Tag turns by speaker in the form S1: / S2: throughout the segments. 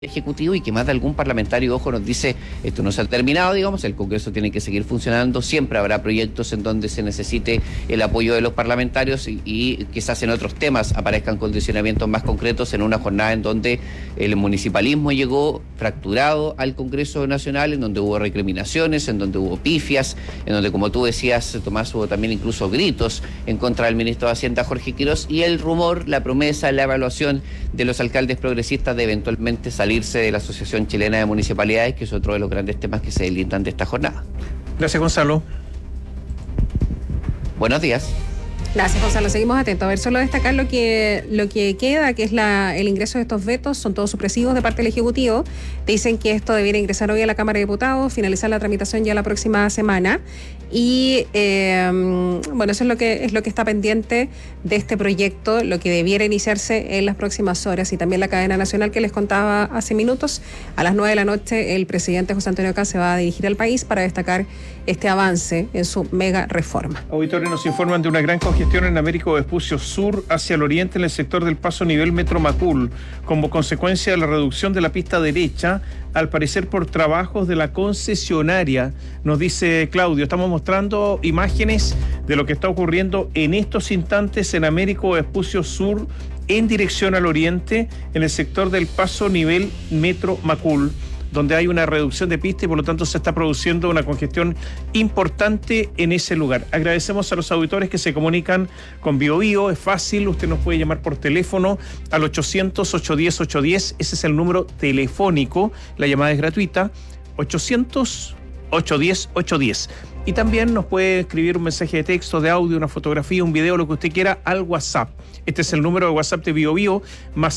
S1: Ejecutivo y que más de algún parlamentario, ojo, nos dice esto no se ha terminado, digamos, el Congreso tiene que seguir funcionando, siempre habrá proyectos en donde se necesite el apoyo de los parlamentarios y quizás en otros temas aparezcan condicionamientos más concretos en una jornada en donde el municipalismo llegó fracturado al Congreso Nacional, en donde hubo recriminaciones, en donde hubo pifias, en donde, como tú decías, Tomás, hubo también incluso gritos en contra del ministro de Hacienda, Jorge Quirós, y el rumor, la promesa, la evaluación de los alcaldes progresistas de eventualmente salirse de la Asociación Chilena de Municipalidades, que es otro de los grandes temas que se delindan de esta jornada.
S2: Gracias, Gonzalo.
S1: Buenos días.
S3: Gracias, Gonzalo. Seguimos atentos. A ver, solo destacar lo que queda, que es el ingreso de estos vetos. Son todos supresivos de parte del Ejecutivo. Dicen que esto debiera ingresar hoy a la Cámara de Diputados, finalizar la tramitación ya la próxima semana. Y bueno, eso es lo que está pendiente de este proyecto, lo que debiera iniciarse en las próximas horas. Y también la cadena nacional que les contaba hace minutos. A las 9 de la noche el presidente José Antonio Kast se va a dirigir al país para destacar este avance en su mega reforma.
S2: Auditores nos informan de una gran congestión en Américo Vespucio Sur hacia el oriente en el sector del paso nivel Metro Macul, como consecuencia de la reducción de la pista derecha, al parecer por trabajos de la concesionaria, nos dice Claudio. Estamos mostrando imágenes de lo que está ocurriendo en estos instantes en Américo Vespucio Sur en dirección al oriente, en el sector del paso nivel Metro Macul, donde hay una reducción de pista y por lo tanto se está produciendo una congestión importante en ese lugar. Agradecemos a los auditores que se comunican con BioBio. Es fácil, usted nos puede llamar por teléfono al 800-810-810, ese es el número telefónico, la llamada es gratuita, 800-810-810. Y también nos puede escribir un mensaje de texto, de audio, una fotografía, un video, lo que usted quiera, al WhatsApp. Este es el número de WhatsApp de BioBio, más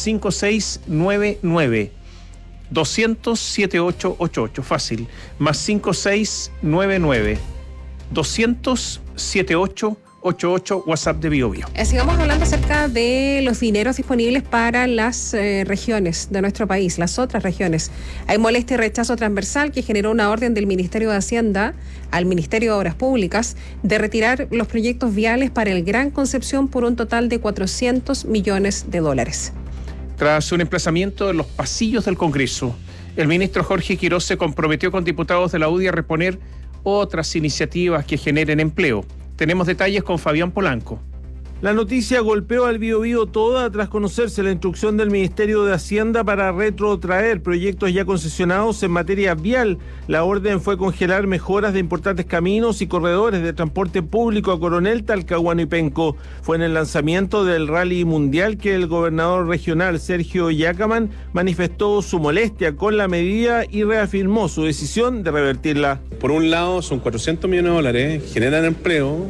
S2: 5699 200 7888, fácil, más 5699 200 7888, WhatsApp de BioBio.
S3: Sigamos hablando acerca de los dineros disponibles para las regiones de nuestro país, las otras regiones. Hay molestia y rechazo transversal que generó una orden del Ministerio de Hacienda al Ministerio de Obras Públicas de retirar los proyectos viales para el Gran Concepción por un total de $400 millones.
S2: Tras un emplazamiento en los pasillos del Congreso, el ministro Jorge Quirós se comprometió con diputados de la UDI a reponer otras iniciativas que generen empleo. Tenemos detalles con Fabián Polanco.
S4: La noticia golpeó al BioBio toda tras conocerse la instrucción del Ministerio de Hacienda para retrotraer proyectos ya concesionados en materia vial. La orden fue congelar mejoras de importantes caminos y corredores de transporte público a Coronel, Talcahuano y Penco. Fue en el lanzamiento del Rally Mundial que el gobernador regional Sergio Yacaman manifestó su molestia con la medida y reafirmó su decisión de revertirla.
S5: Por un lado, son $400 millones, generan empleo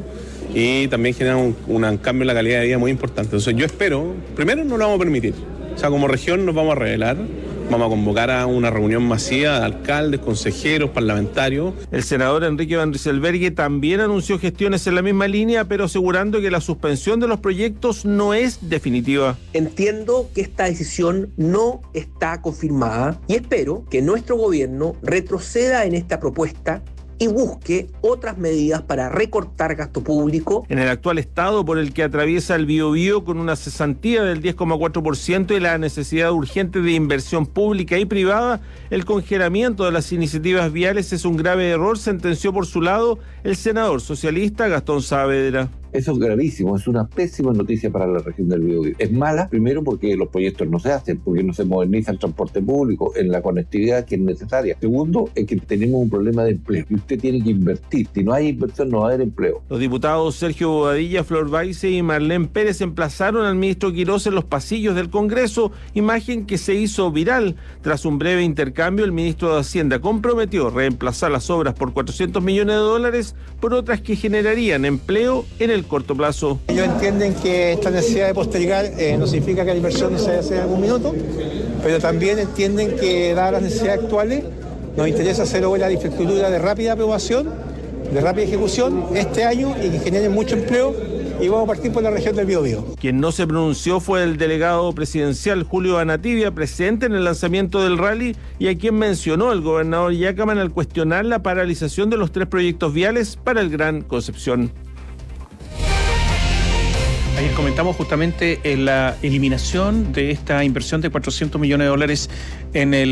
S5: y también generan un cambio en la calidad de vida muy importante. Entonces yo espero, primero no lo vamos a permitir, o sea, como región nos vamos a revelar, vamos a convocar a una reunión masiva de alcaldes, consejeros, parlamentarios.
S4: El senador Enrique Van Rieselberghe también anunció gestiones en la misma línea, pero asegurando que la suspensión de los proyectos no es definitiva.
S6: Entiendo que esta decisión no está confirmada y espero que nuestro gobierno retroceda en esta propuesta y busque otras medidas para recortar gasto público.
S4: En el actual estado por el que atraviesa el BioBio, con una cesantía del 10,4% y la necesidad urgente de inversión pública y privada, el congelamiento de las iniciativas viales es un grave error, sentenció por su lado el senador socialista Gastón Saavedra.
S7: Eso es gravísimo, es una pésima noticia para la región del Biobío. Es mala, primero, porque los proyectos no se hacen, porque no se moderniza el transporte público en la conectividad que es necesaria. Segundo, es que tenemos un problema de empleo y usted tiene que invertir. Si no hay inversión, no va a haber empleo.
S4: Los diputados Sergio Bobadilla, Flor Baize y Marlene Pérez emplazaron al ministro Quirós en los pasillos del Congreso, imagen que se hizo viral. Tras un breve intercambio, el ministro de Hacienda comprometió reemplazar las obras por $400 millones por otras que generarían empleo en el corto plazo.
S8: Ellos entienden que esta necesidad de postergar no significa que la inversión no se hace en algún minuto, pero también entienden que, dadas las necesidades actuales, nos interesa hacer obras de infraestructura de rápida aprobación, de rápida ejecución este año y que generen mucho empleo, y vamos a partir por la región del Biobío.
S4: Quien no se pronunció fue el delegado presidencial Julio Anativia, presente en el lanzamiento del rally, y a quien mencionó el gobernador Yacaman al cuestionar la paralización de los 3 proyectos viales para el Gran Concepción.
S2: Ayer comentamos justamente la eliminación de esta inversión de $400 millones en el